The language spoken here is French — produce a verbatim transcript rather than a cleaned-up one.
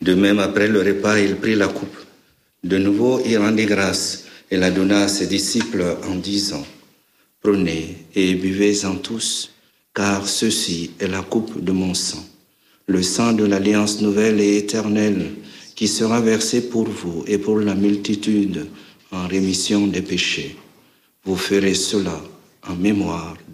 De même, après le repas, il prit la coupe. De nouveau, il rendit grâce et la donna à ses disciples en disant, « Prenez et buvez-en tous, car ceci est la coupe de mon sang, le sang de l'alliance nouvelle et éternelle, qui sera versé pour vous et pour la multitude en rémission des péchés. Vous ferez cela en mémoire de moi. »